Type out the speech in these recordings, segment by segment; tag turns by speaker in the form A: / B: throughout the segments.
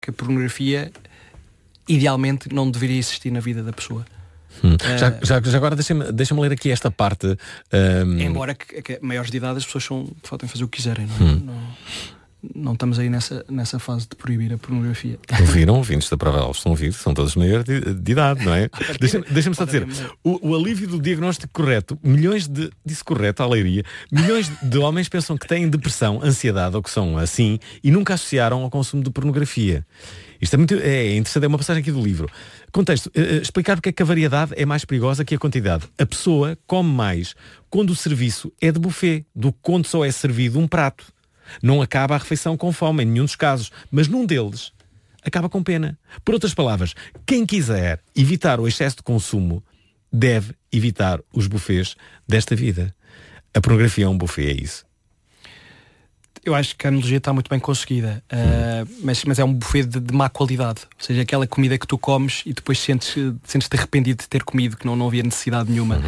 A: que a pornografia idealmente não deveria existir na vida da pessoa.
B: Já agora deixa-me ler aqui esta parte.
A: Embora que maiores de idade as pessoas podem fazer o que quiserem, não estamos aí nessa fase de proibir a pornografia.
B: Ouviram, ouvintes da Prova Oral, estão a ouvir, são todos maiores de idade, não é? Deixa-me só dizer, o alívio do diagnóstico correto, disse correto, à leiria, milhões de homens pensam que têm depressão, ansiedade ou que são assim e nunca associaram ao consumo de pornografia. Isto é interessante, é uma passagem aqui do livro. Contexto, explicar porque é que a variedade é mais perigosa que a quantidade. A pessoa come mais quando o serviço é de buffet do que quando só é servido um prato. Não acaba a refeição com fome em nenhum dos casos, mas num deles acaba com pena. Por outras palavras, quem quiser evitar o excesso de consumo deve evitar os buffets desta vida. A pornografia é um buffet, é isso?
A: Eu acho que a analogia está muito bem conseguida, mas é um buffet de má qualidade. Ou seja, aquela comida que tu comes e depois sentes-te arrependido de ter comido, que não havia necessidade nenhuma.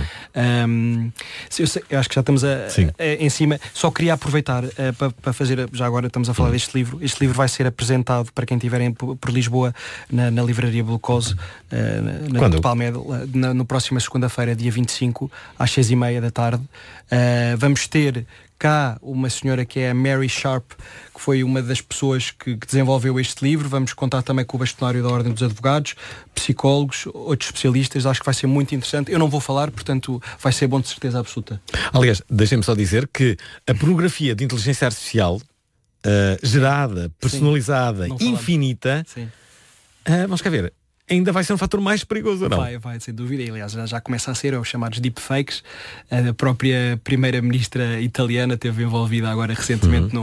A: Eu acho que já estamos em cima. Só queria aproveitar para fazer, já agora estamos a falar deste livro. Este livro vai ser apresentado para quem estiver por Lisboa na livraria Glucose, na Palmeira, no próxima segunda-feira, dia 25, às 6:30 da tarde. Vamos ter cá uma senhora que é a Mary Sharp, que foi uma das pessoas que desenvolveu este livro. Vamos contar também com o bastonário da Ordem dos Advogados, psicólogos, outros especialistas. Acho que vai ser muito interessante. Eu não vou falar, portanto vai ser bom de certeza absoluta.
B: Aliás, deixem-me só dizer que a pornografia de inteligência artificial gerada, personalizada, infinita, vamos cá ver, ainda vai ser um fator mais perigoso, não?
A: Vai, sem dúvida. E, aliás, já começa a ser os chamados deepfakes. A própria primeira-ministra italiana esteve envolvida agora recentemente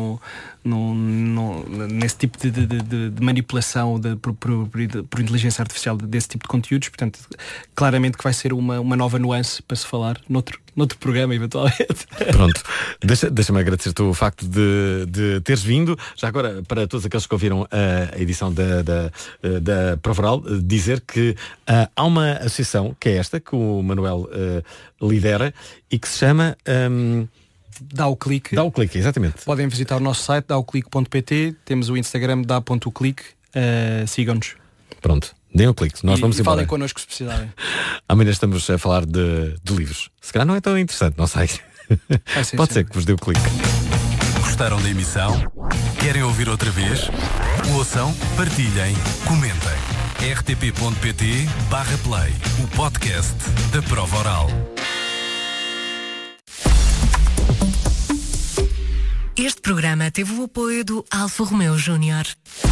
A: nesse tipo de manipulação por inteligência artificial desse tipo de conteúdos. Portanto, claramente que vai ser uma nova nuance para se falar noutro programa, eventualmente.
B: Pronto, deixa-me agradecer-te o facto de teres vindo. Já agora, para todos aqueles que ouviram a edição da Prova Oral, dizer que há uma associação, que é esta, que o Manuel lidera, e que se chama...
A: Dá o clique.
B: Dá o clique, exatamente.
A: Podem visitar o nosso site, daoclique.pt. Temos o Instagram, dá.clique. Sigam-nos.
B: Pronto, deem o clique. Nós vamos embora.
A: Falem connosco se precisarem.
B: Amanhã estamos a falar de livros. Se calhar não é tão interessante, não sei. Pode ser que vos dê o clique.
C: Gostaram da emissão? Querem ouvir outra vez? Ouçam, partilhem, comentem. rtp.pt/play, o podcast da Prova Oral.
D: Este programa teve o apoio do Alfa Romeo Júnior.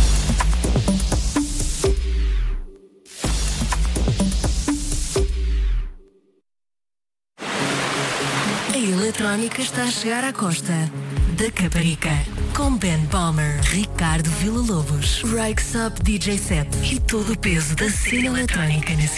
D: A eletrónica está a chegar à costa da Caparica. Com Ben Palmer, Ricardo Villa-Lobos, Rikes Up DJ Set e todo o peso da cena eletrónica nacional.